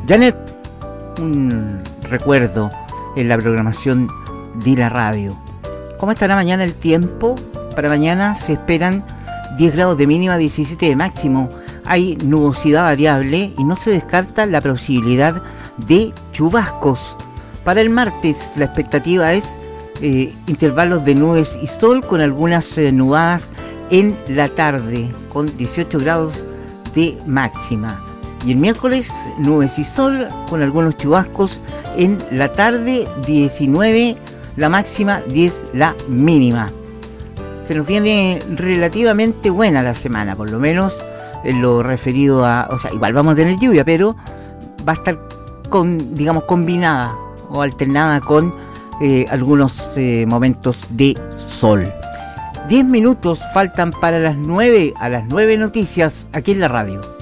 Janet, un recuerdo en la programación de la radio. ¿Cómo estará mañana el tiempo? Para mañana se esperan 10 grados de mínima, 17 de máximo. Hay nubosidad variable y no se descarta la posibilidad de chubascos. Para el martes la expectativa es intervalos de nubes y sol con algunas nubadas en la tarde con 18 grados de máxima. Y el miércoles nubes y sol con algunos chubascos en la tarde, 19 la máxima, 10 la mínima. Se nos viene relativamente buena la semana, por lo menos en lo referido a, o sea, igual vamos a tener lluvia, pero va a estar combinada o alternada con algunos momentos de sol. 10 minutos faltan para las 9, a las 9 noticias aquí en la radio.